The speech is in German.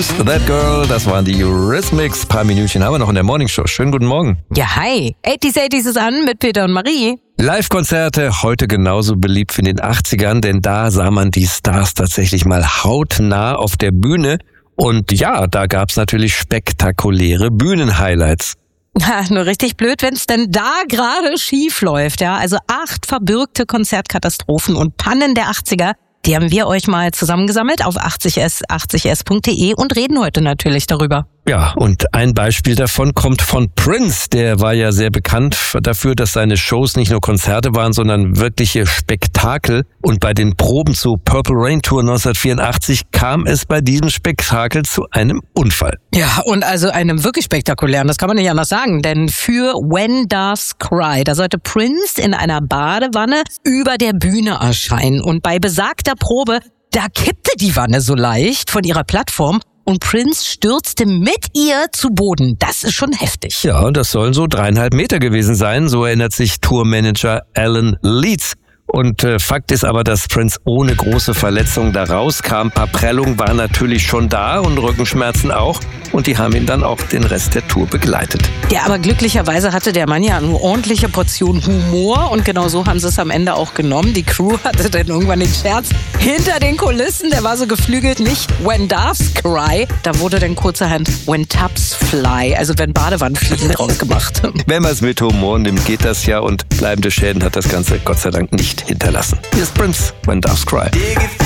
Who's That Girl? Das waren die Eurythmics. Ein paar Minütchen haben wir noch in der Morningshow. Schönen guten Morgen. Ja, hi. 80s ist an mit Peter und Marie. Live-Konzerte heute genauso beliebt wie in den 80ern, denn da sah man die Stars tatsächlich mal hautnah auf der Bühne. Und ja, da gab's natürlich spektakuläre Bühnenhighlights. Ja, nur richtig blöd, wenn's denn da gerade schief läuft, ja. Also 8 verbürgte Konzertkatastrophen und Pannen der 80er, die haben wir euch mal zusammengesammelt auf 80s.de und reden heute natürlich darüber. Ja, und ein Beispiel davon kommt von Prince. Der war ja sehr bekannt dafür, dass seine Shows nicht nur Konzerte waren, sondern wirkliche Spektakel. Und bei den Proben zur Purple Rain Tour 1984 kam es bei diesem Spektakel zu einem Unfall. Ja, und also einem wirklich spektakulären, das kann man nicht anders sagen, denn für When Doves Cry, da sollte Prince in einer Badewanne über der Bühne erscheinen. Und bei besagter Probe, da kippte die Wanne so leicht von ihrer Plattform, und Prince stürzte mit ihr zu Boden. Das ist schon heftig. Ja, das sollen so 3,5 Meter gewesen sein, so erinnert sich Tourmanager Alan Leeds. Und Fakt ist aber, dass Prince ohne große Verletzungen da rauskam. Ein paar Prellungen waren natürlich schon da und Rückenschmerzen auch. Und die haben ihn dann auch den Rest der Tour begleitet. Ja, aber glücklicherweise hatte der Mann ja eine ordentliche Portion Humor. Und genau so haben sie es am Ende auch genommen. Die Crew hatte dann irgendwann den Scherz hinter den Kulissen. Der war so geflügelt, nicht When Doves Cry. Da wurde dann kurzerhand When Tubs Fly, also wenn Badewannenfliegen draus gemacht. Wenn man es mit Humor nimmt, geht das ja. Und bleibende Schäden hat das Ganze Gott sei Dank nicht hinterlassen. Hier ist Prince, When Doves Cry.